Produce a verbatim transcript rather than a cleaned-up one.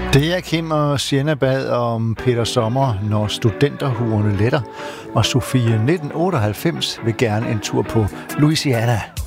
Det er Kim og Sienna bad om Peter Sommer, når studenterhuerne letter, og Sofie nitten otteoghalvfems vil gerne en tur på Louisiana.